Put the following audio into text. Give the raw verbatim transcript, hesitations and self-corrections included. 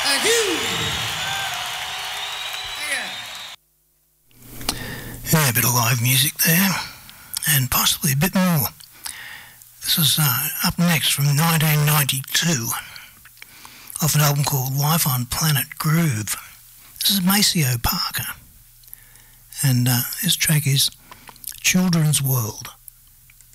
Thank you. Yeah, a bit of live music there, and possibly a bit more. This is uh, up next from nineteen ninety-two, off an album called Life on Planet Groove. This is Maceo Parker, and uh, this track is Children's World.